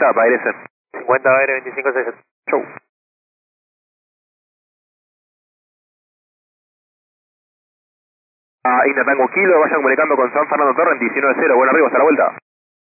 Para Aire 50 aire 25 6. Chau. Inter Tango Kilo, vayan comunicando con San Fernando Torrent 19-0, bueno arriba, hasta la vuelta.